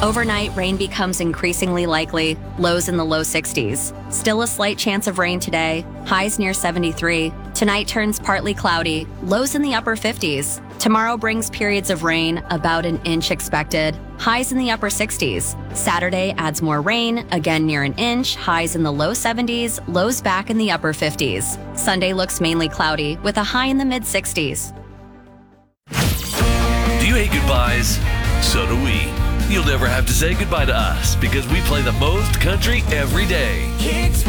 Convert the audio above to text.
Overnight, rain becomes increasingly likely, lows in the low 60s. Still a slight chance of rain today, highs near 73. Tonight turns partly cloudy, lows in the upper 50s. Tomorrow brings periods of rain, about an inch expected, highs in the upper 60s. Saturday adds more rain, again near an inch, highs in the low 70s, lows back in the upper 50s. Sunday looks mainly cloudy, with a high in the mid 60s. Do you hate goodbyes? So do we. You'll never have to say goodbye to us because we play the most country every day.